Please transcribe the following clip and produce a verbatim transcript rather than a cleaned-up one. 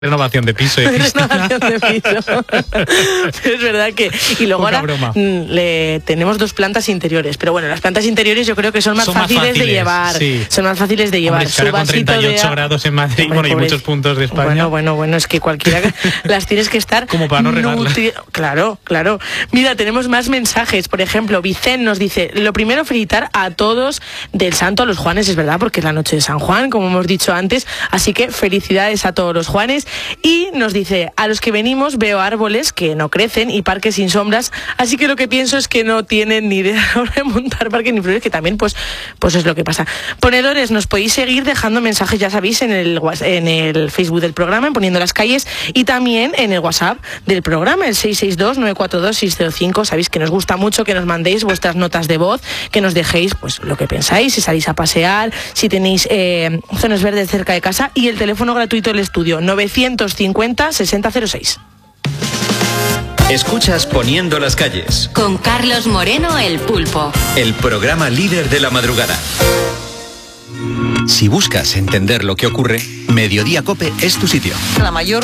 Renovación de piso. Renovación de piso. Pero es verdad que... Y luego Poca ahora broma. le, tenemos dos plantas interiores. Pero bueno, las plantas interiores yo creo que son más, Son fáciles, más fáciles de llevar. Sí. Son más fáciles de llevar. Hombre, es que ahora con treinta y ocho de... grados en Madrid, Hombre, bueno, y pobre... muchos puntos de España. Bueno, bueno, bueno, es que cualquiera las tienes que estar... Como para no regarlas. nutri... Claro, claro. Mira, tenemos más mensajes. Por ejemplo, Vicente nos dice, lo primero, felicitar a todos del santo a los Juanes, es verdad, porque es la noche de San Juan, como hemos dicho antes. Así que felicidades a todos los Juanes. Y nos dice, a los que venimos veo árboles que no crecen y parques sin sombras, así que lo que pienso es que no tienen ni idea de montar parques ni flores, que también pues, pues es lo que pasa. Ponedores, nos podéis seguir dejando mensajes, ya sabéis, en el, en el Facebook del programa, en Poniendo las Calles, y también en el WhatsApp del programa, el seis seis dos, nueve cuatro dos, seis cero cinco. Sabéis que nos gusta mucho que nos mandéis vuestras notas de voz, que nos dejéis pues lo que pensáis, si salís a pasear, si tenéis eh, zonas verdes cerca de casa, y el teléfono gratuito del estudio, novecientos cincuenta, sesenta cero seis. Escuchas Poniendo las Calles. Con Carlos Moreno, el Pulpo. El programa líder de la madrugada. Si buscas entender lo que ocurre, Mediodía Cope es tu sitio. La mayor